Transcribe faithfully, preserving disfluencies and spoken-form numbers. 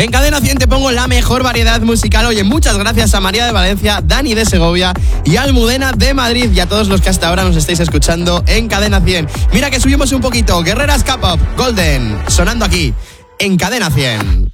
En Cadena cien te pongo la mejor variedad musical. Oye, muchas gracias a María de Valencia, Dani de Segovia y Almudena de Madrid, y a todos los que hasta ahora nos estáis escuchando en Cadena cien. Mira que subimos un poquito. Guerreras K-Pop, Golden, sonando aquí en Cadena cien.